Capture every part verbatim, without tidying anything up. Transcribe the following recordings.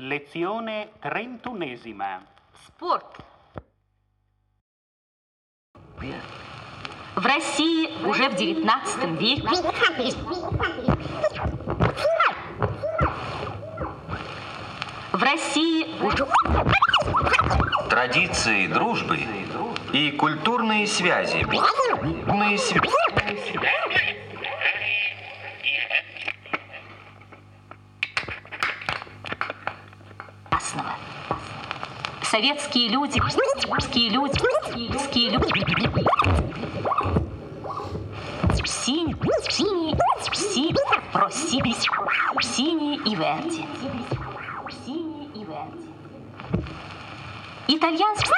Lezione trentunesima. Спорт. В России уже в девятнадцатом веке в России уже традиции дружбы и культурные связи. Культурные связи. Советские люди, советские люди, советские люди. Синий, синий, синий, просили, синий и верди. Синий и верди. Итальянский.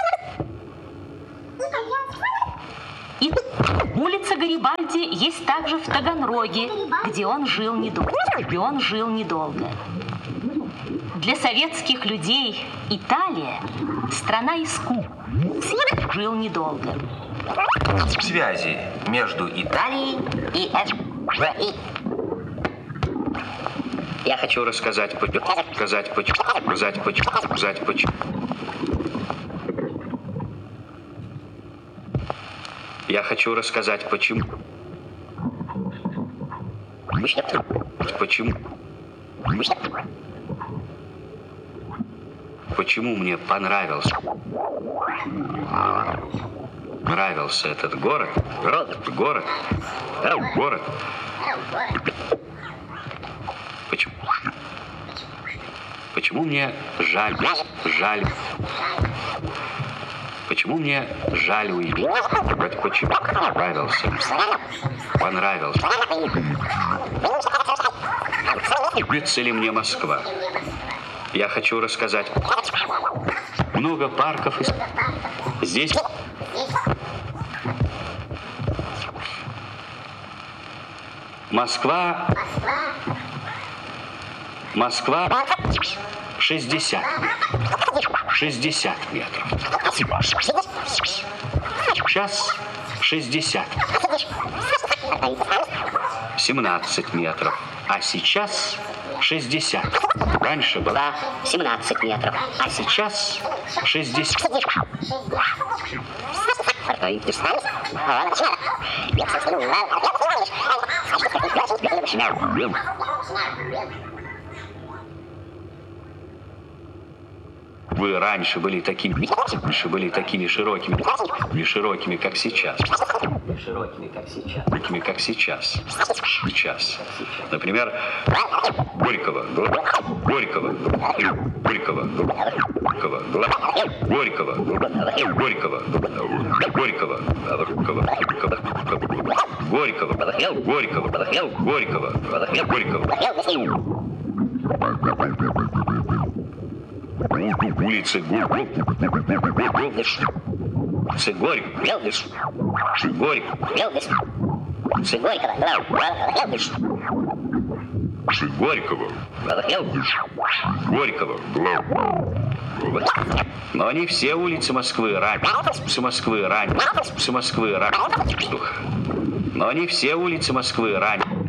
И улица Гарибальди есть также в Таганроге, где он жил недолго. Где он жил недолго. Для советских людей Италия – страна искусств. Жил недолго. Связи между Италией и СВИ. Я хочу рассказать, рассказать, рассказать, рассказать, почему. Я хочу рассказать, почему. Почему? Почему мне понравился нравился этот город, город, город, город. Почему? Почему мне жаль, жаль? Почему мне жаль уйти? Почему понравился? Понравился. Нравится ли мне Москва? Я хочу рассказать. Много парков. Здесь Москва. Москва. шестьдесят. шестьдесят метров. Сейчас шестьдесят. семнадцать метров. А сейчас шестьдесят. Раньше была семнадцать метров, а сейчас шестьдесят. Вы раньше были такими, раньше были такими широкими, не широкими, как сейчас. Широкими, как сейчас. Широкими, как сейчас. Сейчас. Например, Горького, Горького, Горького, Горького, Горького, Горького, Горького, Горького, Горького, Горького, Горького. Улицы Горького, Горького, Горького. Но не все улицы Москвы раньше, Москвы раньше, Москвы раньше. Но не все улицы Москвы раньше.